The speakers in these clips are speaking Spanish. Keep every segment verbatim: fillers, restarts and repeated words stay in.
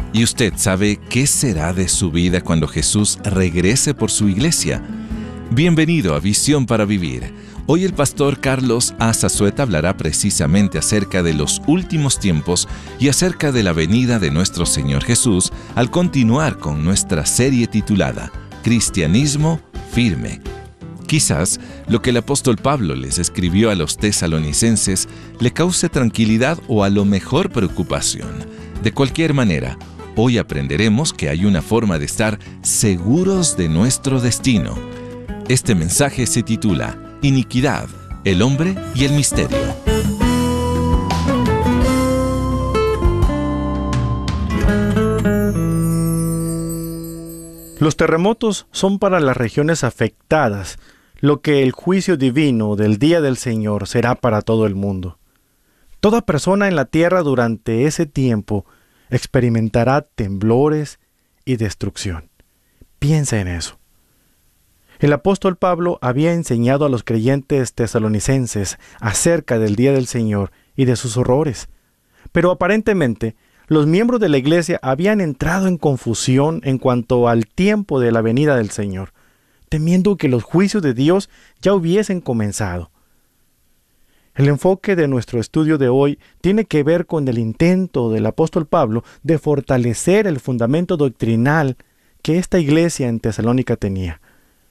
¿Y usted sabe qué será de su vida cuando Jesús regrese por su iglesia? Bienvenido a Visión para Vivir. Hoy el pastor Carlos A. Zazueta hablará precisamente acerca de los últimos tiempos y acerca de la venida de nuestro Señor Jesús al continuar con nuestra serie titulada Cristianismo Firme. Quizás lo que el apóstol Pablo les escribió a los tesalonicenses le cause tranquilidad o a lo mejor preocupación. De cualquier manera, hoy aprenderemos que hay una forma de estar seguros de nuestro destino. Este mensaje se titula Iniquidad, el hombre y el misterio. Los terremotos son para las regiones afectadas lo que el juicio divino del día del Señor será para todo el mundo. Toda persona en la tierra durante ese tiempo experimentará temblores y destrucción. Piensa en eso. El apóstol Pablo había enseñado a los creyentes tesalonicenses acerca del día del Señor y de sus horrores, pero aparentemente los miembros de la iglesia habían entrado en confusión en cuanto al tiempo de la venida del Señor, temiendo que los juicios de Dios ya hubiesen comenzado. El enfoque de nuestro estudio de hoy tiene que ver con el intento del apóstol Pablo de fortalecer el fundamento doctrinal que esta iglesia en Tesalónica tenía.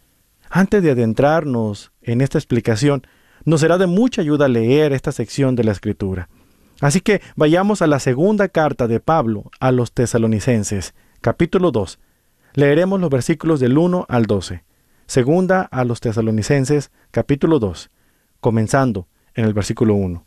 Antes de adentrarnos en esta explicación, nos será de mucha ayuda leer esta sección de la Escritura. Así que vayamos a la segunda carta de Pablo a los tesalonicenses, capítulo dos. Leeremos los versículos del uno al doce. Segunda a los tesalonicenses, capítulo dos, comenzando en el versículo uno.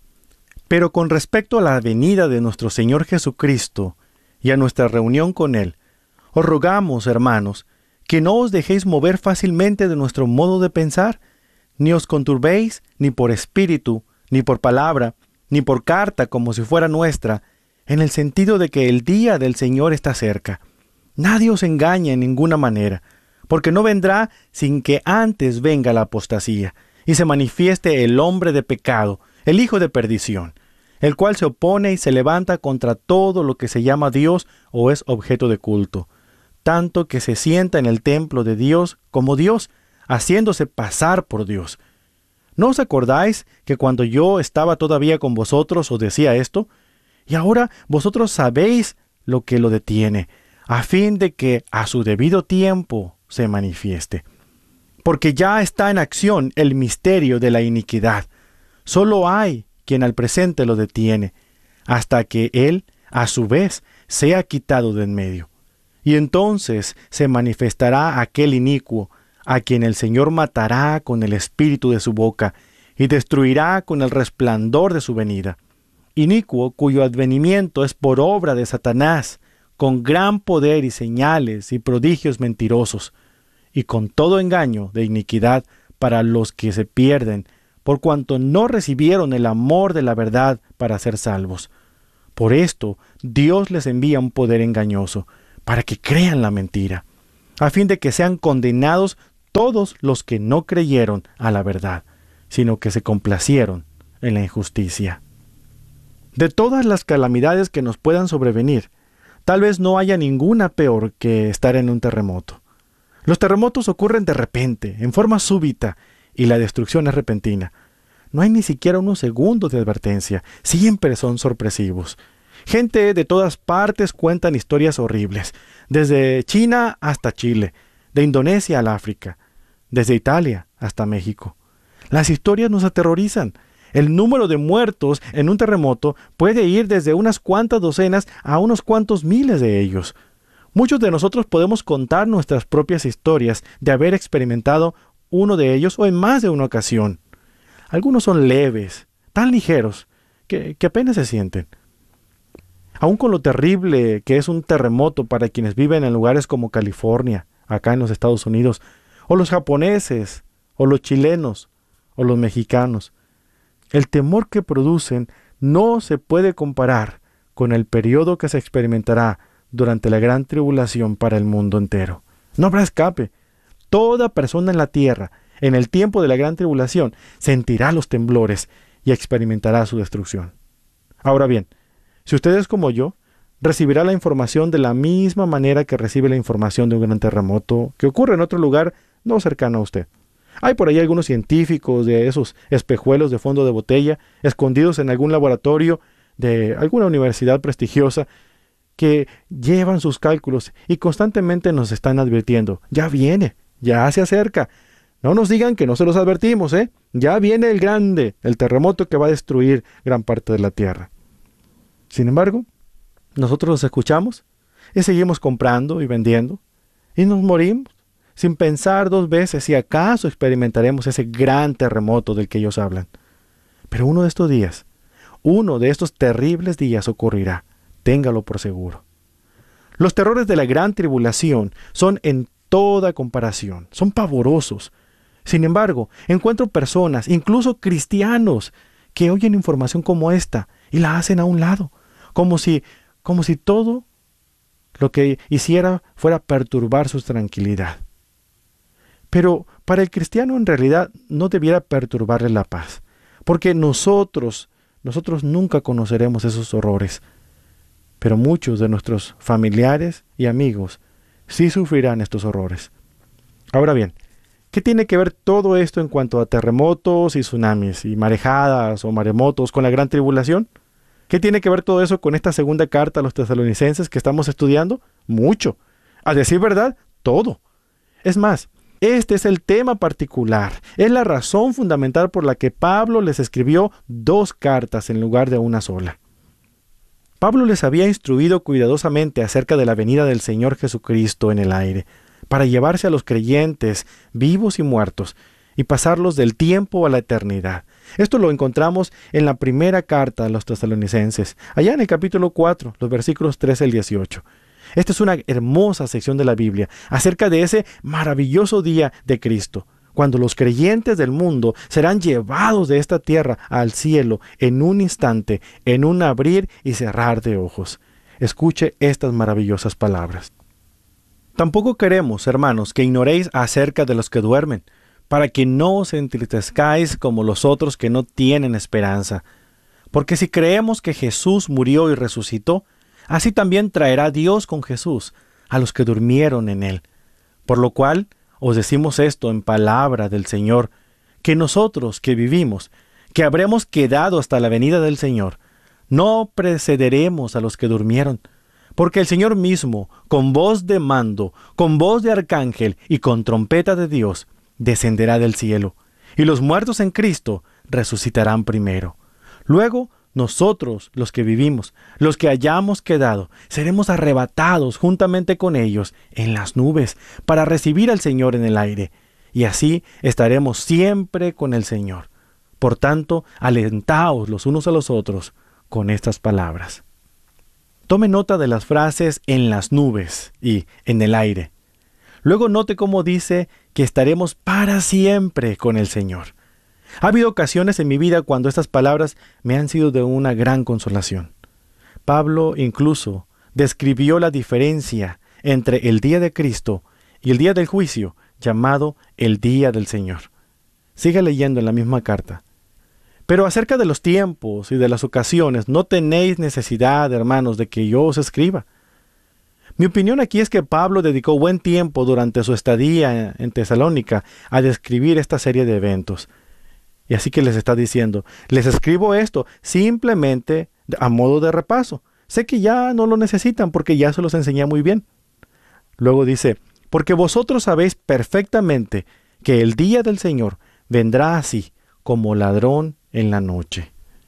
Pero con respecto a la venida de nuestro Señor Jesucristo y a nuestra reunión con Él, os rogamos, hermanos, que no os dejéis mover fácilmente de nuestro modo de pensar, ni os conturbéis ni por espíritu, ni por palabra, ni por carta como si fuera nuestra, en el sentido de que el día del Señor está cerca. Nadie os engaña en ninguna manera, porque no vendrá sin que antes venga la apostasía, y se manifieste el hombre de pecado, el hijo de perdición, el cual se opone y se levanta contra todo lo que se llama Dios o es objeto de culto, tanto que se sienta en el templo de Dios como Dios, haciéndose pasar por Dios. ¿No os acordáis que cuando yo estaba todavía con vosotros os decía esto? Y ahora vosotros sabéis lo que lo detiene, a fin de que a su debido tiempo se manifieste. Porque ya está en acción el misterio de la iniquidad. Solo hay quien al presente lo detiene, hasta que él, a su vez, sea quitado de en medio. Y entonces se manifestará aquel inicuo, a quien el Señor matará con el espíritu de su boca, y destruirá con el resplandor de su venida. Inicuo cuyo advenimiento es por obra de Satanás, con gran poder y señales y prodigios mentirosos, y con todo engaño de iniquidad para los que se pierden, por cuanto no recibieron el amor de la verdad para ser salvos. Por esto Dios les envía un poder engañoso, para que crean la mentira, a fin de que sean condenados todos los que no creyeron a la verdad, sino que se complacieron en la injusticia. De todas las calamidades que nos puedan sobrevenir, tal vez no haya ninguna peor que estar en un terremoto. Los terremotos ocurren de repente, en forma súbita, y la destrucción es repentina. No hay ni siquiera unos segundos de advertencia, siempre son sorpresivos. Gente de todas partes cuentan historias horribles, desde China hasta Chile, de Indonesia al África, desde Italia hasta México. Las historias nos aterrorizan. El número de muertos en un terremoto puede ir desde unas cuantas docenas a unos cuantos miles de ellos. Muchos de nosotros podemos contar nuestras propias historias de haber experimentado uno de ellos o en más de una ocasión. Algunos son leves, tan ligeros, que, que apenas se sienten. Aún con lo terrible que es un terremoto para quienes viven en lugares como California, acá en los Estados Unidos, o los japoneses, o los chilenos, o los mexicanos, el temor que producen no se puede comparar con el periodo que se experimentará durante la gran tribulación para el mundo entero. No habrá escape. Toda persona en la tierra, en el tiempo de la gran tribulación, sentirá los temblores y experimentará su destrucción. Ahora bien, si usted es como yo, recibirá la información de la misma manera que recibe la información de un gran terremoto que ocurre en otro lugar no cercano a usted. Hay por ahí algunos científicos de esos espejuelos de fondo de botella escondidos en algún laboratorio de alguna universidad prestigiosa que llevan sus cálculos y constantemente nos están advirtiendo: ya viene, ya se acerca. No nos digan que no se los advertimos, ¿eh? Ya viene el grande, el terremoto que va a destruir gran parte de la tierra. Sin embargo, nosotros los escuchamos y seguimos comprando y vendiendo y nos morimos sin pensar dos veces si acaso experimentaremos ese gran terremoto del que ellos hablan. Pero uno de estos días, uno de estos terribles días ocurrirá, téngalo por seguro. Los terrores de la gran tribulación son en toda comparación, son pavorosos. Sin embargo, encuentro personas, incluso cristianos, que oyen información como esta y la hacen a un lado, como si, como si todo lo que hiciera fuera perturbar su tranquilidad. Pero para el cristiano en realidad no debiera perturbarle la paz, porque nosotros, nosotros nunca conoceremos esos horrores, pero muchos de nuestros familiares y amigos sí sufrirán estos horrores. Ahora bien, ¿qué tiene que ver todo esto en cuanto a terremotos y tsunamis y marejadas o maremotos con la gran tribulación? ¿Qué tiene que ver todo eso con esta segunda carta a los tesalonicenses que estamos estudiando? Mucho. A decir verdad, todo. Es más, este es el tema particular, es la razón fundamental por la que Pablo les escribió dos cartas en lugar de una sola. Pablo les había instruido cuidadosamente acerca de la venida del Señor Jesucristo en el aire, para llevarse a los creyentes, vivos y muertos, y pasarlos del tiempo a la eternidad. Esto lo encontramos en la primera carta a los tesalonicenses, allá en el capítulo cuatro, los versículos trece al dieciocho. Esta es una hermosa sección de la Biblia acerca de ese maravilloso día de Cristo, cuando los creyentes del mundo serán llevados de esta tierra al cielo en un instante, en un abrir y cerrar de ojos. Escuche estas maravillosas palabras. Tampoco queremos, hermanos, que ignoréis acerca de los que duermen, para que no os entristezcáis como los otros que no tienen esperanza. Porque si creemos que Jesús murió y resucitó, así también traerá Dios con Jesús a los que durmieron en él. Por lo cual os decimos esto en palabra del Señor, que nosotros que vivimos, que habremos quedado hasta la venida del Señor, no precederemos a los que durmieron, porque el Señor mismo, con voz de mando, con voz de arcángel y con trompeta de Dios, descenderá del cielo, y los muertos en Cristo resucitarán primero. Luego, nosotros, los que vivimos, los que hayamos quedado, seremos arrebatados juntamente con ellos en las nubes para recibir al Señor en el aire, y así estaremos siempre con el Señor. Por tanto, alentaos los unos a los otros con estas palabras. Tome nota de las frases en las nubes y en el aire. Luego note cómo dice que estaremos para siempre con el Señor. Ha habido ocasiones en mi vida cuando estas palabras me han sido de una gran consolación. Pablo incluso describió la diferencia entre el día de Cristo y el día del juicio, llamado el día del Señor. Sigue leyendo en la misma carta. Pero acerca de los tiempos y de las ocasiones, no tenéis necesidad, hermanos, de que yo os escriba. Mi opinión aquí es que Pablo dedicó buen tiempo durante su estadía en Tesalónica a describir esta serie de eventos. Y así que les está diciendo, les escribo esto simplemente a modo de repaso. Sé que ya no lo necesitan porque ya se los enseñé muy bien. Luego dice, porque vosotros sabéis perfectamente que el día del Señor vendrá así, como ladrón en la noche.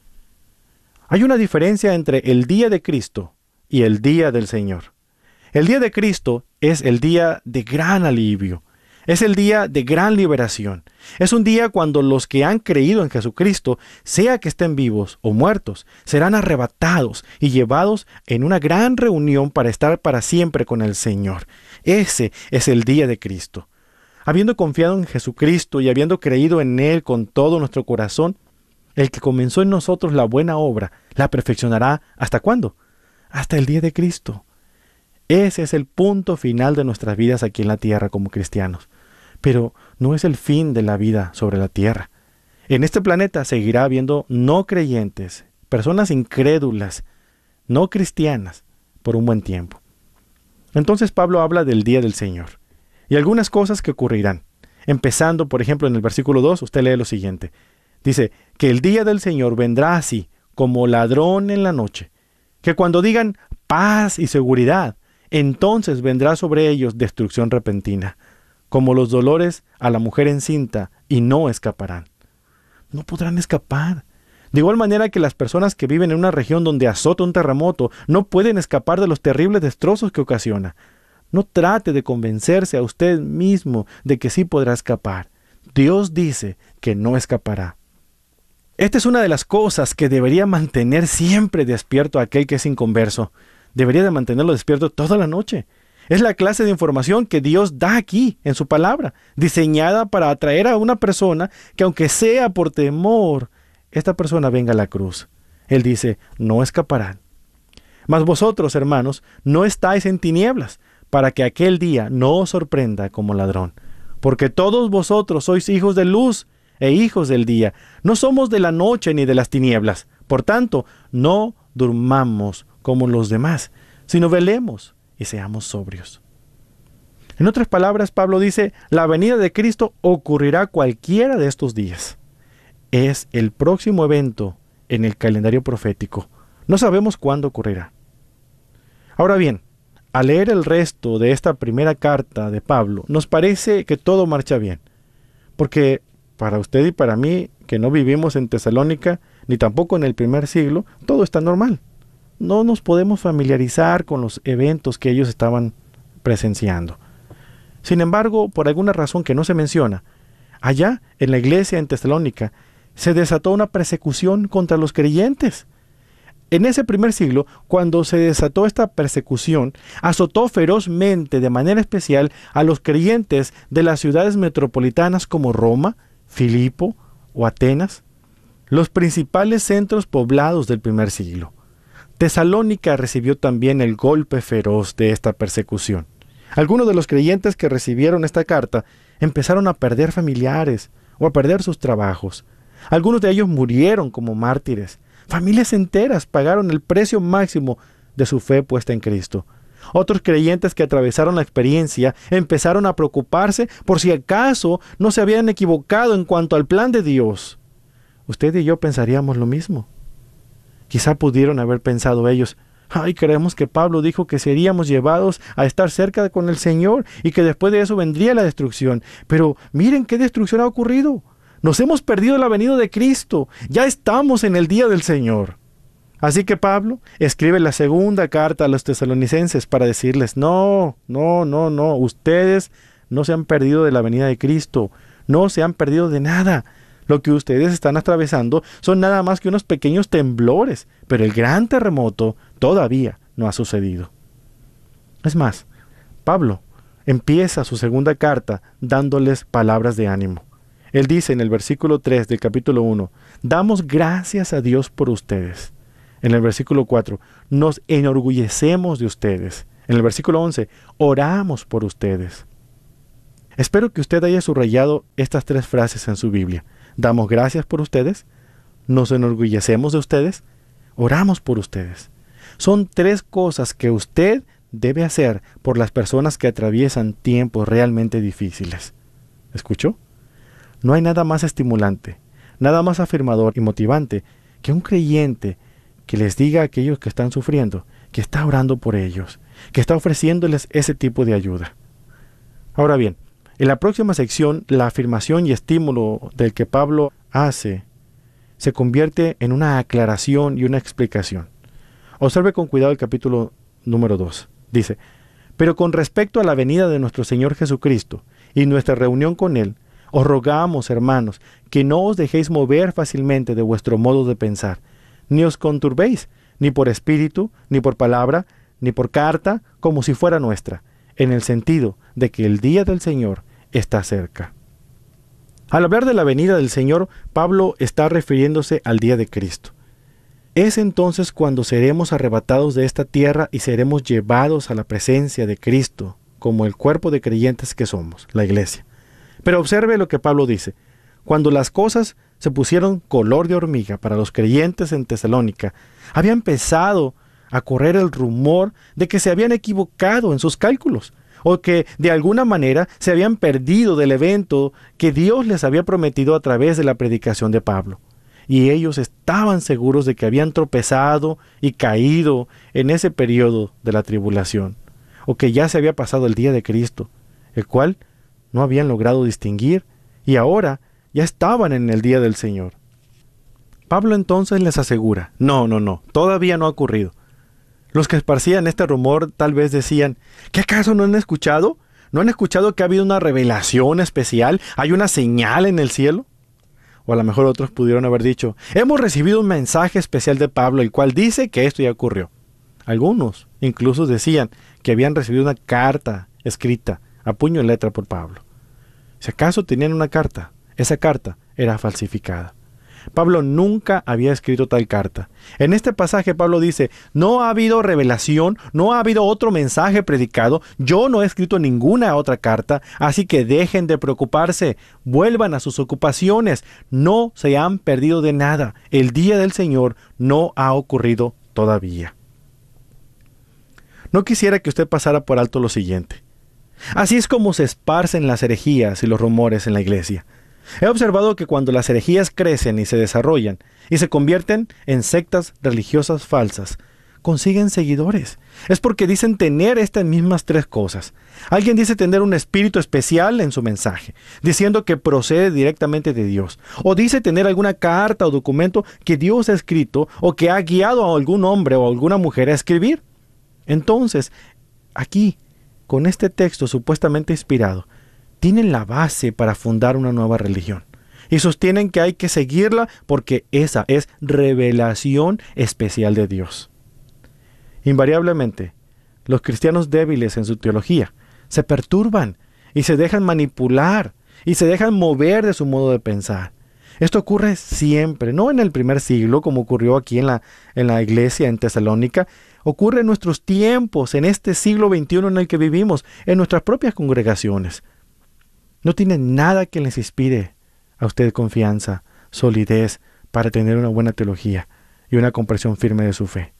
Hay una diferencia entre el día de Cristo y el día del Señor. El día de Cristo es el día de gran alivio. Es el día de gran liberación. Es un día cuando los que han creído en Jesucristo, sea que estén vivos o muertos, serán arrebatados y llevados en una gran reunión para estar para siempre con el Señor. Ese es el día de Cristo. Habiendo confiado en Jesucristo y habiendo creído en Él con todo nuestro corazón, el que comenzó en nosotros la buena obra, la perfeccionará ¿hasta cuándo? Hasta el día de Cristo. Ese es el punto final de nuestras vidas aquí en la tierra como cristianos. Pero no es el fin de la vida sobre la tierra. En este planeta seguirá habiendo no creyentes, personas incrédulas, no cristianas, por un buen tiempo. Entonces Pablo habla del día del Señor y algunas cosas que ocurrirán. Empezando, por ejemplo, en el versículo dos, usted lee lo siguiente. Dice, que el día del Señor vendrá así, como ladrón en la noche, que cuando digan paz y seguridad, entonces vendrá sobre ellos destrucción repentina, como los dolores a la mujer encinta, y no escaparán. No podrán escapar. De igual manera que las personas que viven en una región donde azota un terremoto no pueden escapar de los terribles destrozos que ocasiona. No trate de convencerse a usted mismo de que sí podrá escapar. Dios dice que no escapará. Esta es una de las cosas que debería mantener siempre despierto a aquel que es inconverso. Debería de mantenerlo despierto toda la noche. Es la clase de información que Dios da aquí, en su palabra, diseñada para atraer a una persona que, aunque sea por temor, esta persona venga a la cruz. Él dice, no escaparán. Mas vosotros, hermanos, no estáis en tinieblas, para que aquel día no os sorprenda como ladrón. Porque todos vosotros sois hijos de luz e hijos del día. No somos de la noche ni de las tinieblas. Por tanto, no durmamos como los demás, sino velemos y seamos sobrios. En otras palabras, Pablo dice, la venida de Cristo ocurrirá cualquiera de estos días. Es el próximo evento en el calendario profético. No sabemos cuándo ocurrirá. Ahora bien, al leer el resto de esta primera carta de Pablo, nos parece que todo marcha bien. Porque para usted y para mí, que no vivimos en Tesalónica, ni tampoco en el primer siglo, todo está normal. No nos podemos familiarizar con los eventos que ellos estaban presenciando. Sin embargo, por alguna razón que no se menciona, allá en la iglesia en Tesalónica se desató una persecución contra los creyentes. En ese primer siglo, cuando se desató esta persecución, azotó ferozmente de manera especial a los creyentes de las ciudades metropolitanas como Roma, Filipo o Atenas, los principales centros poblados del primer siglo. Tesalónica recibió también el golpe feroz de esta persecución. Algunos de los creyentes que recibieron esta carta empezaron a perder familiares o a perder sus trabajos. Algunos de ellos murieron como mártires. Familias enteras pagaron el precio máximo de su fe puesta en Cristo. Otros creyentes que atravesaron la experiencia empezaron a preocuparse por si acaso no se habían equivocado en cuanto al plan de Dios. Usted y yo pensaríamos lo mismo. Quizá pudieron haber pensado ellos, ay, creemos que Pablo dijo que seríamos llevados a estar cerca con el Señor y que después de eso vendría la destrucción. Pero miren qué destrucción ha ocurrido. Nos hemos perdido la venida de Cristo. Ya estamos en el día del Señor. Así que Pablo escribe la segunda carta a los tesalonicenses para decirles, no, no, no, no, ustedes no se han perdido de la venida de Cristo. No se han perdido de nada. Lo que ustedes están atravesando son nada más que unos pequeños temblores, pero el gran terremoto todavía no ha sucedido. Es más, Pablo empieza su segunda carta dándoles palabras de ánimo. Él dice en el versículo tres del capítulo uno, damos gracias a Dios por ustedes. En el versículo cuatro, nos enorgullecemos de ustedes. En el versículo once, oramos por ustedes. Espero que usted haya subrayado estas tres frases en su Biblia. Damos gracias por ustedes, nos enorgullecemos de ustedes, oramos por ustedes. Son tres cosas que usted debe hacer por las personas que atraviesan tiempos realmente difíciles. ¿Escuchó? No hay nada más estimulante, nada más afirmador y motivante que un creyente que les diga a aquellos que están sufriendo que está orando por ellos, que está ofreciéndoles ese tipo de ayuda. Ahora bien, en la próxima sección, la afirmación y estímulo del que Pablo hace se convierte en una aclaración y una explicación. Observe con cuidado el capítulo número dos. Dice, pero con respecto a la venida de nuestro Señor Jesucristo y nuestra reunión con Él, os rogamos, hermanos, que no os dejéis mover fácilmente de vuestro modo de pensar, ni os conturbéis, ni por espíritu, ni por palabra, ni por carta, como si fuera nuestra, en el sentido de que el día del Señor está cerca. Al hablar de la venida del Señor, Pablo está refiriéndose al día de Cristo. Es entonces cuando seremos arrebatados de esta tierra y seremos llevados a la presencia de Cristo, como el cuerpo de creyentes que somos, la iglesia. Pero observe lo que Pablo dice. Cuando las cosas se pusieron color de hormiga para los creyentes en Tesalónica, había empezado a correr el rumor de que se habían equivocado en sus cálculos, o que de alguna manera se habían perdido del evento que Dios les había prometido a través de la predicación de Pablo. Y ellos estaban seguros de que habían tropezado y caído en ese periodo de la tribulación, o que ya se había pasado el día de Cristo, el cual no habían logrado distinguir, y ahora ya estaban en el día del Señor. Pablo entonces les asegura, no, no, no, todavía no ha ocurrido. Los que esparcían este rumor tal vez decían, ¿qué acaso no han escuchado? ¿No han escuchado que ha habido una revelación especial? ¿Hay una señal en el cielo? O a lo mejor otros pudieron haber dicho, hemos recibido un mensaje especial de Pablo, el cual dice que esto ya ocurrió. Algunos incluso decían que habían recibido una carta escrita a puño y letra por Pablo. Si acaso tenían una carta, esa carta era falsificada. Pablo nunca había escrito tal carta. En este pasaje Pablo dice, no ha habido revelación, no ha habido otro mensaje predicado, yo no he escrito ninguna otra carta, así que dejen de preocuparse, vuelvan a sus ocupaciones, no se han perdido de nada, el día del Señor no ha ocurrido todavía. No quisiera que usted pasara por alto lo siguiente. Así es como se esparcen las herejías y los rumores en la iglesia. He observado que cuando las herejías crecen y se desarrollan y se convierten en sectas religiosas falsas, consiguen seguidores. Es porque dicen tener estas mismas tres cosas. Alguien dice tener un espíritu especial en su mensaje, diciendo que procede directamente de Dios. O dice tener alguna carta o documento que Dios ha escrito o que ha guiado a algún hombre o a alguna mujer a escribir. Entonces, aquí, con este texto supuestamente inspirado, tienen la base para fundar una nueva religión y sostienen que hay que seguirla porque esa es revelación especial de Dios. Invariablemente, los cristianos débiles en su teología se perturban y se dejan manipular y se dejan mover de su modo de pensar. Esto ocurre siempre, no en el primer siglo como ocurrió aquí en la, en la iglesia en Tesalónica, ocurre en nuestros tiempos, en este siglo veintiuno en el que vivimos, en nuestras propias congregaciones. No tiene nada que les inspire a usted confianza, solidez para tener una buena teología y una comprensión firme de su fe.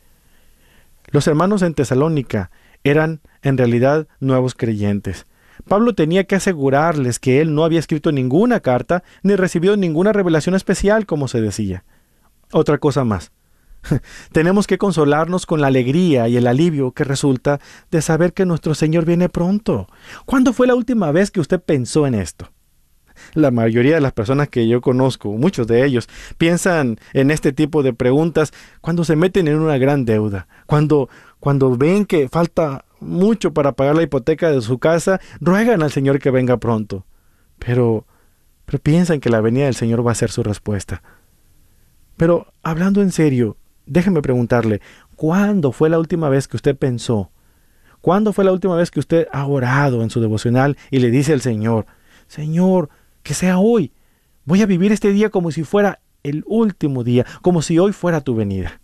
Los hermanos en Tesalónica eran en realidad nuevos creyentes. Pablo tenía que asegurarles que él no había escrito ninguna carta ni recibido ninguna revelación especial, como se decía. Otra cosa más. Tenemos que consolarnos con la alegría y el alivio que resulta de saber que nuestro Señor viene pronto. ¿Cuándo fue la última vez que usted pensó en esto? La mayoría de las personas que yo conozco, muchos de ellos, piensan en este tipo de preguntas cuando se meten en una gran deuda, cuando, cuando ven que falta mucho para pagar la hipoteca de su casa, ruegan al Señor que venga pronto. Pero, pero piensan que la venida del Señor va a ser su respuesta. Pero hablando en serio, déjeme preguntarle, ¿cuándo fue la última vez que usted pensó? ¿Cuándo fue la última vez que usted ha orado en su devocional y le dice al Señor, Señor, que sea hoy, voy a vivir este día como si fuera el último día, como si hoy fuera tu venida?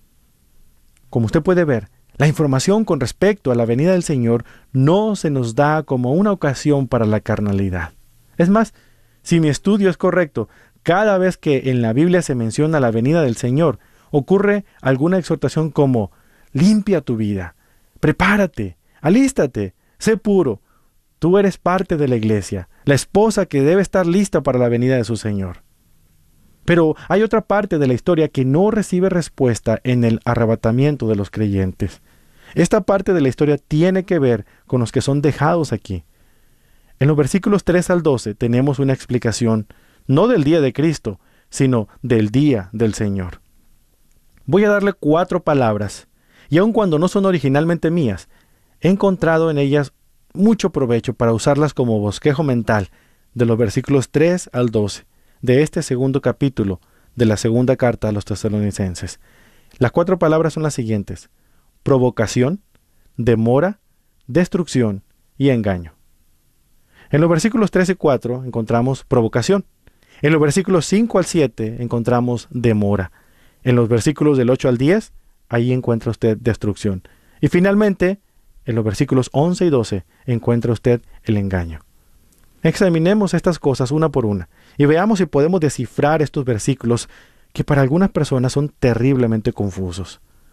Como usted puede ver, la información con respecto a la venida del Señor no se nos da como una ocasión para la carnalidad. Es más, si mi estudio es correcto, cada vez que en la Biblia se menciona la venida del Señor, ocurre alguna exhortación como, limpia tu vida, prepárate, alístate, sé puro. Tú eres parte de la iglesia, la esposa que debe estar lista para la venida de su Señor. Pero hay otra parte de la historia que no recibe respuesta en el arrebatamiento de los creyentes. Esta parte de la historia tiene que ver con los que son dejados aquí. En los versículos tres al doce tenemos una explicación, no del día de Cristo, sino del día del Señor. Voy a darle cuatro palabras, y aun cuando no son originalmente mías, he encontrado en ellas mucho provecho para usarlas como bosquejo mental de los versículos tres al doce de este segundo capítulo de la segunda carta a los tesalonicenses. Las cuatro palabras son las siguientes: provocación, demora, destrucción y engaño. En los versículos tres y cuatro encontramos provocación. En los versículos cinco al siete encontramos demora. En los versículos del ocho al diez, ahí encuentra usted destrucción. Y finalmente, en los versículos once y doce, encuentra usted el engaño. Examinemos estas cosas una por una y veamos si podemos descifrar estos versículos que para algunas personas son terriblemente confusos.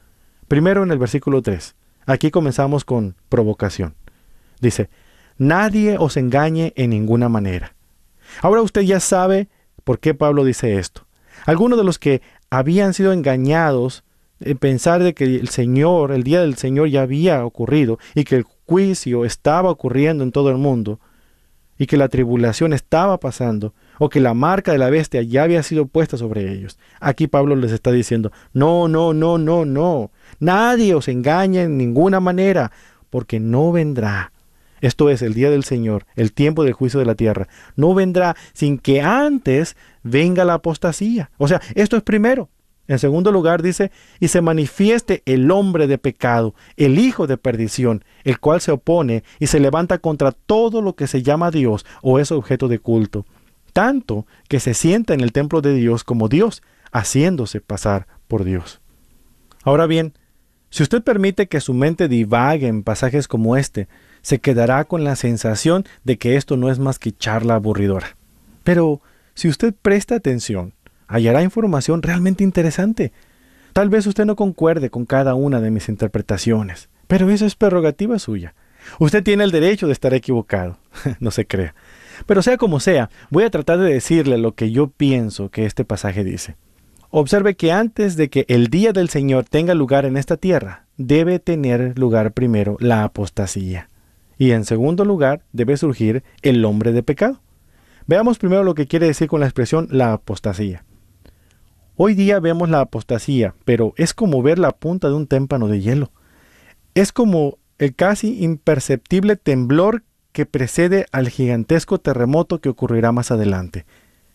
Primero en el versículo tres. Aquí comenzamos con provocación. Dice, nadie os engañe en ninguna manera. Ahora usted ya sabe por qué Pablo dice esto. Algunos de los que habían sido engañados en pensar de que el Señor, el día del Señor ya había ocurrido y que el juicio estaba ocurriendo en todo el mundo y que la tribulación estaba pasando o que la marca de la bestia ya había sido puesta sobre ellos. Aquí Pablo les está diciendo, no, no, no, no, no. Nadie os engañe en ninguna manera, porque no vendrá. Esto es el día del Señor, el tiempo del juicio de la tierra. No vendrá sin que antes venga la apostasía. O sea, esto es primero. En segundo lugar dice, y se manifieste el hombre de pecado, el hijo de perdición, el cual se opone y se levanta contra todo lo que se llama Dios o es objeto de culto, tanto que se sienta en el templo de Dios como Dios, haciéndose pasar por Dios. Ahora bien, si usted permite que su mente divague en pasajes como este, se quedará con la sensación de que esto no es más que charla aburridora. Pero si usted presta atención, hallará información realmente interesante. Tal vez usted no concuerde con cada una de mis interpretaciones, pero eso es prerrogativa suya. Usted tiene el derecho de estar equivocado, no se crea. Pero sea como sea, voy a tratar de decirle lo que yo pienso que este pasaje dice. Observe que antes de que el día del Señor tenga lugar en esta tierra, debe tener lugar primero la apostasía. Y en segundo lugar, debe surgir el hombre de pecado. Veamos primero lo que quiere decir con la expresión la apostasía. Hoy día vemos la apostasía, pero es como ver la punta de un témpano de hielo. Es como el casi imperceptible temblor que precede al gigantesco terremoto que ocurrirá más adelante.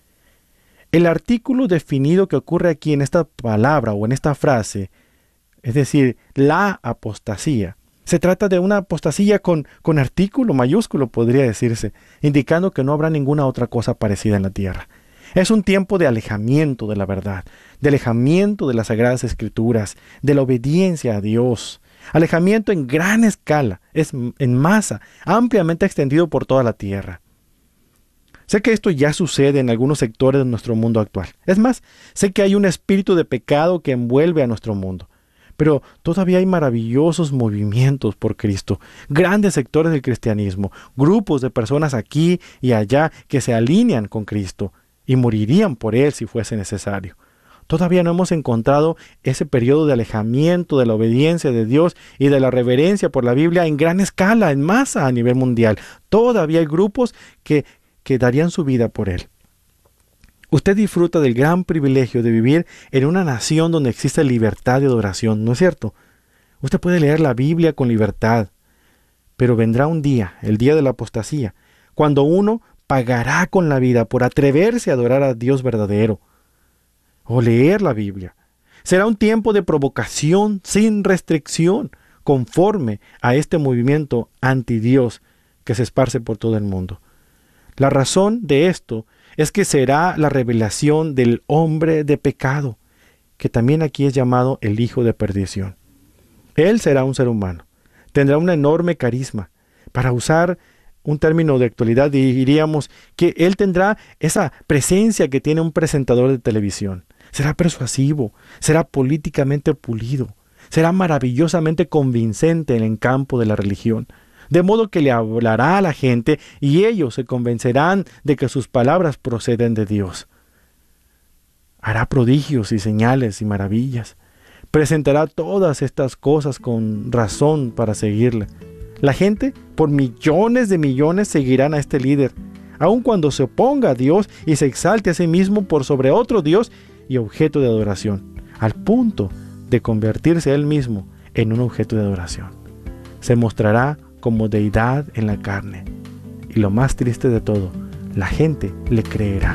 El artículo definido que ocurre aquí en esta palabra o en esta frase, es decir, la apostasía, se trata de una apostasía con, con artículo mayúsculo, podría decirse, indicando que no habrá ninguna otra cosa parecida en la tierra. Es un tiempo de alejamiento de la verdad, de alejamiento de las Sagradas Escrituras, de la obediencia a Dios. Alejamiento en gran escala, es en masa, ampliamente extendido por toda la tierra. Sé que esto ya sucede en algunos sectores de nuestro mundo actual. Es más, sé que hay un espíritu de pecado que envuelve a nuestro mundo. Pero todavía hay maravillosos movimientos por Cristo, grandes sectores del cristianismo, grupos de personas aquí y allá que se alinean con Cristo y morirían por Él si fuese necesario. Todavía no hemos encontrado ese periodo de alejamiento de la obediencia de Dios y de la reverencia por la Biblia en gran escala, en masa a nivel mundial. Todavía hay grupos que, que darían su vida por Él. Usted disfruta del gran privilegio de vivir en una nación donde existe libertad de adoración, ¿no es cierto? Usted puede leer la Biblia con libertad, pero vendrá un día, el día de la apostasía, cuando uno pagará con la vida por atreverse a adorar a Dios verdadero o leer la Biblia. Será un tiempo de provocación sin restricción, conforme a este movimiento anti-Dios que se esparce por todo el mundo. La razón de esto es que será la revelación del hombre de pecado, que también aquí es llamado el hijo de perdición. Él será un ser humano, tendrá un enorme carisma. Para usar un término de actualidad, diríamos que él tendrá esa presencia que tiene un presentador de televisión. Será persuasivo, será políticamente pulido, será maravillosamente convincente en el campo de la religión. De modo que le hablará a la gente y ellos se convencerán de que sus palabras proceden de Dios. Hará prodigios y señales y maravillas. Presentará todas estas cosas con razón para seguirle. La gente, por millones de millones, seguirán a este líder, aun cuando se oponga a Dios y se exalte a sí mismo por sobre otro Dios y objeto de adoración, al punto de convertirse a él mismo en un objeto de adoración. Se mostrará como deidad en la carne. Y lo más triste de todo, la gente le creerá.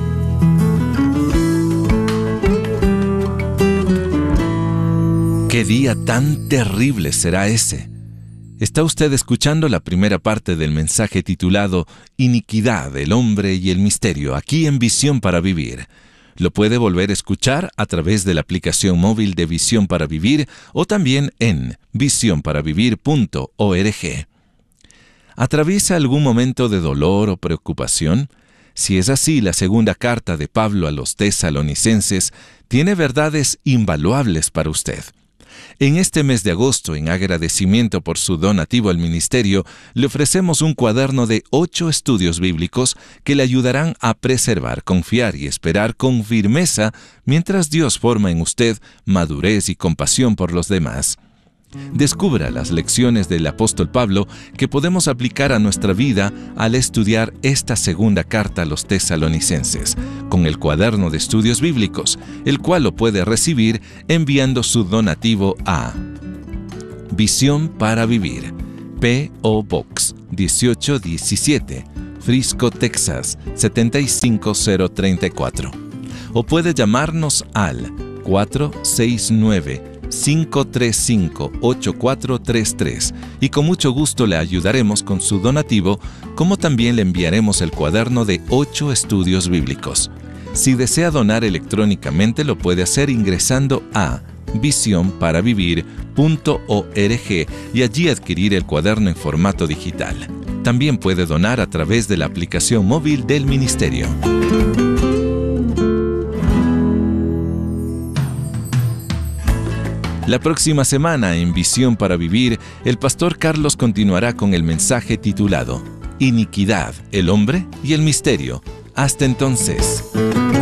¿Qué día tan terrible será ese? Está usted escuchando la primera parte del mensaje titulado Iniquidad, el hombre y el misterio, aquí en Visión para Vivir. Lo puede volver a escuchar a través de la aplicación móvil de Visión para Vivir o también en visión para vivir punto org. ¿Atraviesa algún momento de dolor o preocupación? Si es así, la segunda carta de Pablo a los tesalonicenses tiene verdades invaluables para usted. En este mes de agosto, en agradecimiento por su donativo al ministerio, le ofrecemos un cuaderno de ocho estudios bíblicos que le ayudarán a preservar, confiar y esperar con firmeza mientras Dios forma en usted madurez y compasión por los demás. Descubra las lecciones del apóstol Pablo que podemos aplicar a nuestra vida al estudiar esta segunda carta a los tesalonicenses, con el cuaderno de estudios bíblicos, el cual lo puede recibir enviando su donativo a Visión para Vivir, P O Box dieciocho diecisiete, Frisco, Texas setenta y cinco cero treinta y cuatro. O puede llamarnos al cuatro seis nueve, cinco tres cinco, ocho cuatro tres tres y con mucho gusto le ayudaremos con su donativo, como también le enviaremos el cuaderno de ocho estudios bíblicos. Si desea donar electrónicamente, lo puede hacer ingresando a visión para vivir punto org y allí adquirir el cuaderno en formato digital. También puede donar a través de la aplicación móvil del ministerio. La próxima semana en Visión para Vivir, el pastor Carlos continuará con el mensaje titulado Iniquidad, el hombre y el misterio. Hasta entonces.